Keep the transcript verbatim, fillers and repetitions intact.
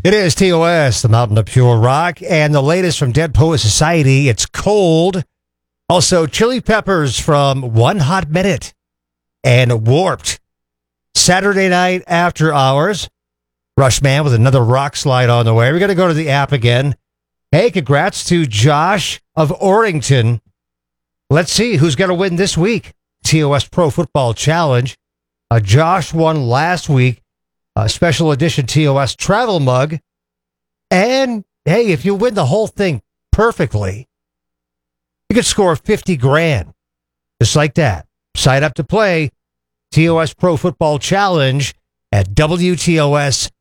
It is T O S, the Mountain of Pure Rock, and the latest from Dead Poet Society. It's Cold. Also, Chili Peppers from One Hot Minute and Warped. Saturday night after hours. Rushman with another rock slide on the way. We're going to go to the app again. Hey, congrats to Josh of Orrington. Let's see who's going to win this week. T O S Pro Football Challenge. Uh, Josh won last week. A special edition T O S travel mug. And, hey, if you win the whole thing perfectly, you could score fifty grand. Just like that. Sign up to play T O S Pro Football Challenge at W T O S